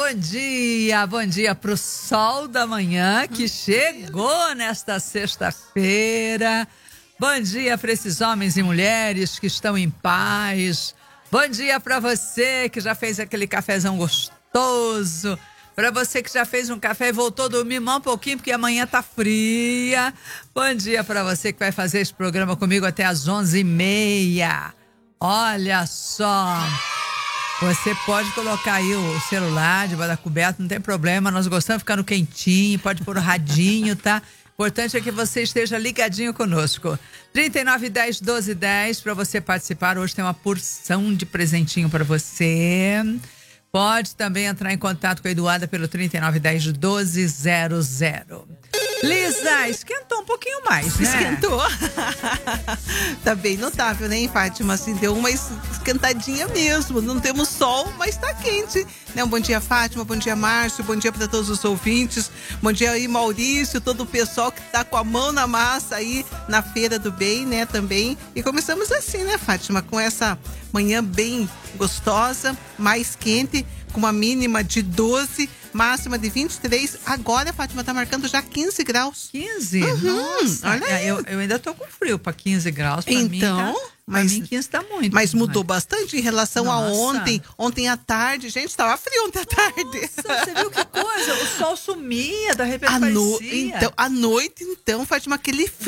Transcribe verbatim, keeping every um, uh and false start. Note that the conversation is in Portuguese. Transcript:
bom dia, bom dia pro sol da manhã que chegou nesta sexta-feira. Bom dia para esses homens e mulheres que estão em paz. Bom dia para você que já fez aquele cafezão gostoso. Para você que já fez um café e voltou a dormir mais um pouquinho porque amanhã tá fria. Bom dia para você que vai fazer esse programa comigo até às onze e meia. Olha só, você pode colocar aí o celular debaixo da coberta, não tem problema, nós gostamos de ficar no quentinho, pode pôr o radinho, tá? Importante é que você esteja ligadinho conosco. trinta e nove, dez, doze, dez para você participar. Hoje tem uma porção de presentinho para você. Pode também entrar em contato com a Eduarda pelo trinta e nove, dez, doze, zero zero. Lisa, esquentou um pouquinho mais, né? Esquentou. Tá bem notável, né, Fátima? Assim, deu uma esquentadinha mesmo. Não temos sol, mas tá quente. Né? Um bom dia, Fátima. Bom dia, Márcio. Bom dia para todos os ouvintes. Bom dia aí, Maurício. Todo o pessoal que tá com a mão na massa aí na Feira do Bem, né, também. E começamos assim, né, Fátima? Com essa manhã bem gostosa, mais quente, com uma mínima de doze, máxima de vinte e três. Agora, a Fátima tá marcando já quinze graus. quinze? Uhum, Nossa, olha eu, eu ainda tô com frio para quinze graus. Pra mim, então, tá, mas, pra mim quinze tá muito. Mas mudou bastante em relação Nossa. a ontem. Ontem à tarde, gente, tava frio ontem à tarde. Nossa, você viu que coisa? O sol sumia, da repente A no... parecia. Então, à noite, então, Fátima, aquele frio.